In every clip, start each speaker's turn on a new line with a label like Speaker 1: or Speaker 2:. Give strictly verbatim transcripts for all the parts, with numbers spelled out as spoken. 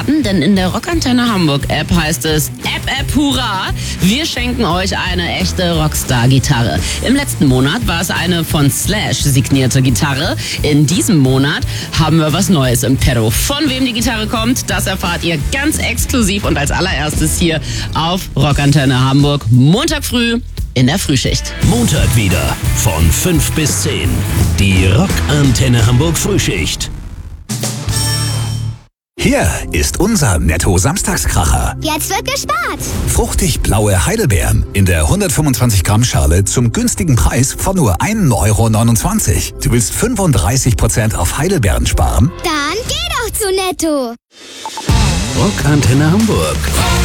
Speaker 1: raten, denn in der Rockantenne Hamburg App heißt es App App Hurra! Wir schenken euch eine echte Rockstar-Gitarre. Im letzten Monat war es eine von Slash signierte Gitarre. In diesem Monat haben wir was Neues im Petto. Von wem die Gitarre kommt, das erfahrt ihr ganz exklusiv und als allererstes hier auf Rockantenne Hamburg. Montag früh in der Frühschicht.
Speaker 2: Montag wieder von fünf bis zehn. Die Rockantenne Hamburg Frühschicht.
Speaker 3: Hier ist unser Netto-Samstagskracher.
Speaker 4: Jetzt wird gespart.
Speaker 3: Fruchtig blaue Heidelbeeren in der hundertfünfundzwanzig Gramm Schale zum günstigen Preis von nur ein Euro neunundzwanzig. Du willst fünfunddreißig Prozent auf Heidelbeeren sparen?
Speaker 4: Dann geh doch zu Netto.
Speaker 2: Rockantenne Hamburg.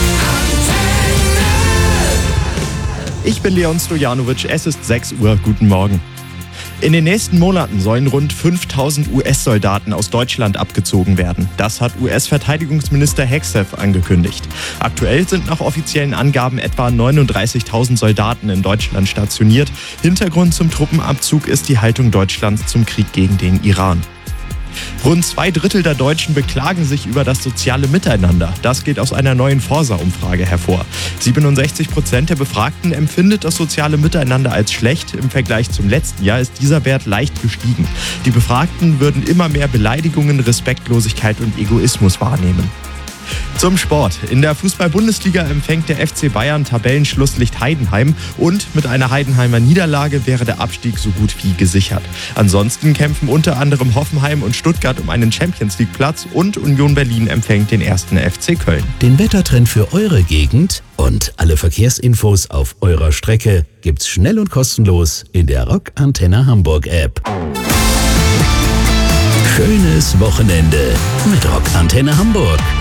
Speaker 5: Ich bin Leon Stojanovic, es ist sechs Uhr, guten Morgen. In den nächsten Monaten sollen rund fünftausend U S-Soldaten aus Deutschland abgezogen werden. Das hat U S-Verteidigungsminister Hegseth angekündigt. Aktuell sind nach offiziellen Angaben etwa neununddreißigtausend Soldaten in Deutschland stationiert. Hintergrund zum Truppenabzug ist die Haltung Deutschlands zum Krieg gegen den Iran. Rund zwei Drittel der Deutschen beklagen sich über das soziale Miteinander. Das geht aus einer neuen Forsa-Umfrage hervor. siebenundsechzig Prozent der Befragten empfindet das soziale Miteinander als schlecht. Im Vergleich zum letzten Jahr ist dieser Wert leicht gestiegen. Die Befragten würden immer mehr Beleidigungen, Respektlosigkeit und Egoismus wahrnehmen. Zum Sport. In der Fußball-Bundesliga empfängt der F C Bayern Tabellenschlusslicht Heidenheim und mit einer Heidenheimer Niederlage wäre der Abstieg so gut wie gesichert. Ansonsten kämpfen unter anderem Hoffenheim und Stuttgart um einen Champions-League-Platz und Union Berlin empfängt den ersten F C Köln.
Speaker 2: Den Wettertrend für eure Gegend und alle Verkehrsinfos auf eurer Strecke gibt's schnell und kostenlos in der Rockantenne Hamburg App. Schönes Wochenende mit Rockantenne Hamburg.